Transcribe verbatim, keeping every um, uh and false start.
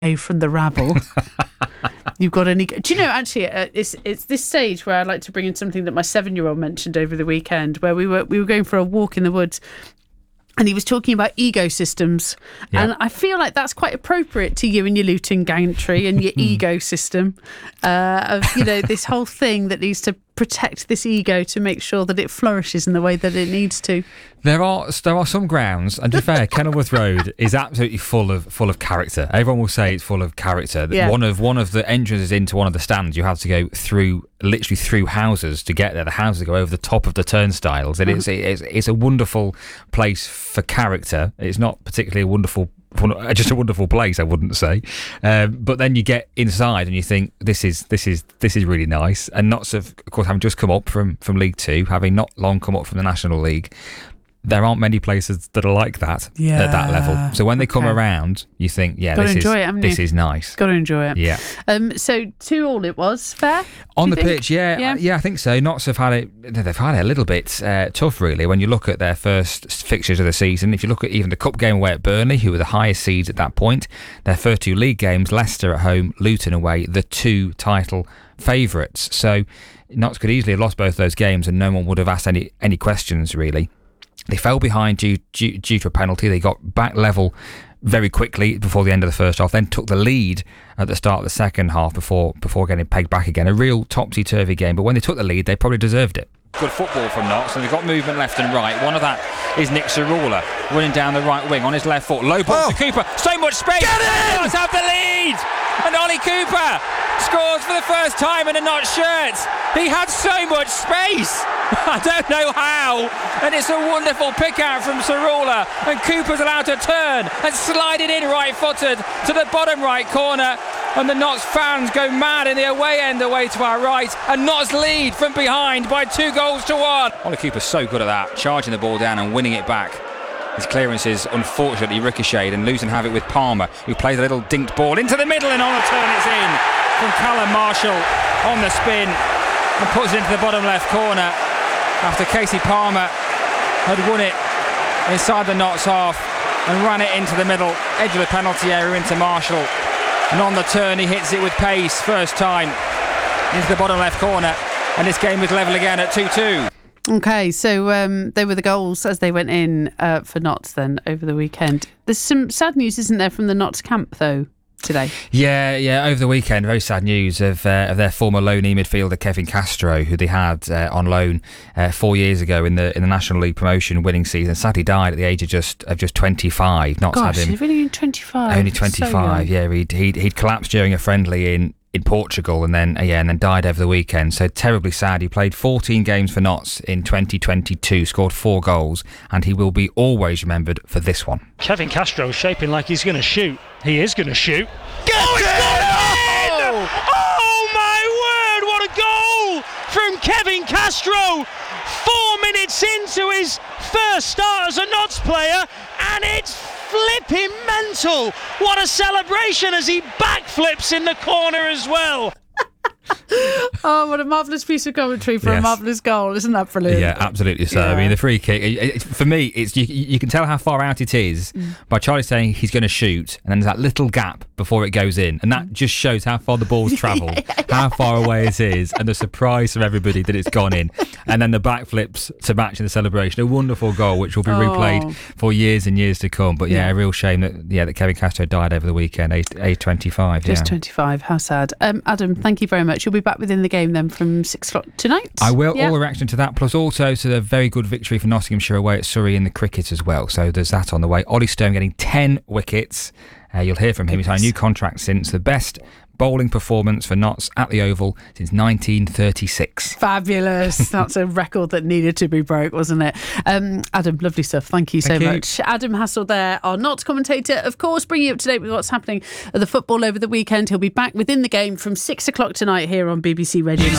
from the rabble. You've got an ego. Do you know, actually, uh, it's it's this stage where I'd like to bring in something that my seven-year-old mentioned over the weekend, where we were we were going for a walk in the woods, and he was talking about ecosystems. Yeah. And I feel like that's quite appropriate to you and your Luton gantry and your ecosystem uh, of, you know, this whole thing that needs to protect this ego to make sure that it flourishes in the way that it needs to. There are there are some grounds, and to be fair, Kenilworth Road is absolutely full of full of character. Everyone will say it's full of character. Yeah. One of one of the entrances into one of the stands, you have to go through literally through houses to get there. The houses go over the top of the turnstiles, and it's it's it's a wonderful place for character. It's not particularly a wonderful. Just a wonderful place, I wouldn't say, um, but then you get inside and you think this is this is this is really nice. And Notts have, of course, having just come up from from League Two, having not long come up from the National League, there aren't many places that are like that yeah. at that level. So when they come okay. around, you think, yeah, Got this to enjoy is it, haven't this you? is nice. Got to enjoy it. Yeah. Um. So two all it was fair on the think? pitch. Yeah, yeah, yeah, I think so. Notts have had it. They've had it a little bit uh, tough, really. When you look at their first fixtures of the season, if you look at even the cup game away at Burnley, who were the highest seeds at that point, their first two league games, Leicester at home, Luton away, the two title favourites. So Notts could easily have lost both those games, and no one would have asked any any questions really. They fell behind due, due, due to a penalty. They got back level very quickly before the end of the first half, then took the lead at the start of the second half before before getting pegged back again. A real topsy-turvy game, but when they took the lead, they probably deserved it. Good football from Notts, and they've got movement left and right. One of that is Nick Sarula running down the right wing on his left foot. Low ball oh. to Cooper. So much space. Get in! Notts have the lead! And Ollie Cooper scores for the first time in a Notts shirt. He had so much space. I don't know how. And it's a wonderful pick out from Sarula. And Cooper's allowed to turn and slide it in right-footed to the bottom right corner. And the Notts fans go mad in the away end away to our right. And Notts lead from behind by two goals to one. Ollie Cooper's so good at that, charging the ball down and winning it back. His clearances unfortunately ricocheted, and Luton have it with Palmer, who plays a little dinked ball into the middle, and on the turn it's in from Callum Marshall on the spin and puts it into the bottom left corner after Casey Palmer had won it inside the Notts half and ran it into the middle, edge of the penalty area into Marshall. And on the turn he hits it with pace, first time, into the bottom left corner, and this game is level again at two two. Okay, so um, they were the goals as they went in uh, for Notts then over the weekend. There's some sad news, isn't there, from the Notts camp though today? Yeah, yeah. Over the weekend, very sad news of uh, of their former loanee midfielder Kevin Castro, who they had uh, on loan uh, four years ago in the in the National League promotion winning season. Sadly, died at the age of just of just twenty-five. Notts Gosh, had him he's really twenty-five. Only twenty-five. So yeah, he'd, he'd he'd collapsed during a friendly in. in Portugal, and then uh, yeah, and then died over the weekend. So terribly sad. He played fourteen games for Notts in twenty twenty-two, scored four goals, and he will be always remembered for this one. Kevin Castro shaping like he's going to shoot. He is going to shoot. Get oh, it's gone in! Oh my word! What a goal from Kevin Castro! Four minutes into his first start as a Notts player, and it's flipping mental. What a celebration as he backflips in the corner as well. Oh, what a marvellous piece of commentary for yes. a marvellous goal. Isn't that brilliant? Yeah, absolutely so. Yeah. I mean, the free kick, it, it, for me, it's you, you can tell how far out it is mm. by Charlie saying he's going to shoot, and then there's that little gap before it goes in, and that just shows how far the ball's travelled, yeah, yeah, yeah. how far away it is, and the surprise for everybody that it's gone in. And then the backflips to match in the celebration. A wonderful goal, which will be oh. replayed for years and years to come. But yeah, yeah, a real shame that yeah that Kevin Castro died over the weekend, age twenty-five. Just yeah. twenty-five, how sad. Um, Adam, thank you very much. You'll be back within the game then from six o'clock tonight? I will. Yeah. All the reaction to that, plus also to the very good victory for Nottinghamshire away at Surrey in the cricket as well. So there's that on the way. Ollie Stone getting ten wickets. Uh, you'll hear from him. He's had a new contract since the best bowling performance for Notts at the Oval since nineteen thirty-six. Fabulous. That's a record that needed to be broke, wasn't it? Um, Adam, lovely stuff. Thank you so Thank you. much. Adam Hassel there, our Notts commentator, of course, bringing you up to date with what's happening at the football over the weekend. He'll be back within the game from six o'clock tonight here on B B C Radio.